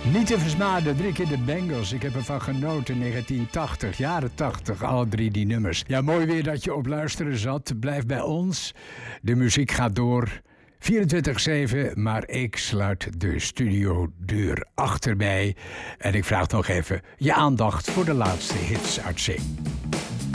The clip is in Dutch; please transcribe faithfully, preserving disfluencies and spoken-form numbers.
Niet te versmaden, drie keer de Bengals. Ik heb ervan genoten, negentien tachtig, jaren tachtig, alle drie die nummers. Ja, mooi weer dat je op luisteren zat. Blijf bij ons. De muziek gaat door. vierentwintig zeven, maar ik sluit de studiodeur achter mij. En ik vraag nog even je aandacht voor de laatste hits uit Zee.